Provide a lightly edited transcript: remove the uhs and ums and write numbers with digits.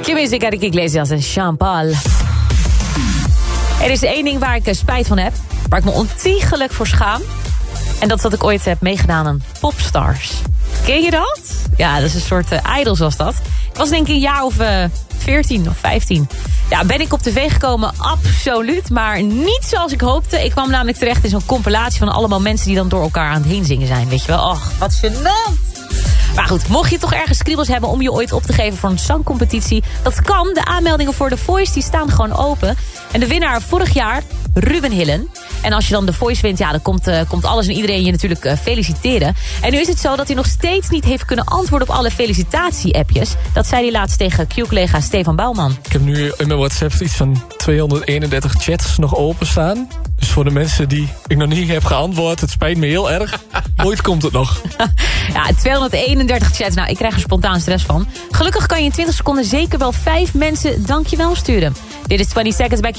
Music, Enrique Iglesias en Sean Paul. Er is één ding waar ik spijt van heb. Waar ik me ontiegelijk voor schaam. En dat is dat ik ooit heb meegedaan aan Popstars. Ken je dat? Ja, dat is een soort idols was dat. Ik was denk ik een jaar of 14 of 15. Ja, ben ik op tv gekomen? Absoluut. Maar niet zoals ik hoopte. Ik kwam namelijk terecht in zo'n compilatie van allemaal mensen die dan door elkaar aan het heen zingen zijn. Weet je wel? Och, wat gênant. Maar goed, mocht je toch ergens kriebels hebben om je ooit op te geven voor een zangcompetitie, dat kan. De aanmeldingen voor The Voice die staan gewoon open. En de winnaar vorig jaar, Ruben Hillen. En als je dan The Voice wint, ja, dan komt alles en iedereen je natuurlijk feliciteren. En nu is het zo dat hij nog steeds niet heeft kunnen antwoorden op alle felicitatie-appjes. Dat zei hij laatst tegen Q-collega Stefan Bouwman. Ik heb nu in mijn WhatsApp iets van 231 chats nog openstaan. Dus voor de mensen die ik nog niet heb geantwoord, het spijt me heel erg. Ooit komt het nog. Ja, 231 chats. Nou, ik krijg er spontaan stress van. Gelukkig kan je in 20 seconden zeker wel 5 mensen dankjewel sturen. Dit is 20 Seconds bij Q